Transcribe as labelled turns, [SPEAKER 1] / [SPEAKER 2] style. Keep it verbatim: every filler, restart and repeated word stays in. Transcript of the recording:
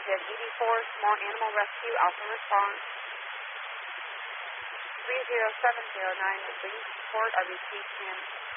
[SPEAKER 1] Objective E D four, Small Animal Rescue, Alpha Response. three zero seven zero nine is waiting for support. I repeat, can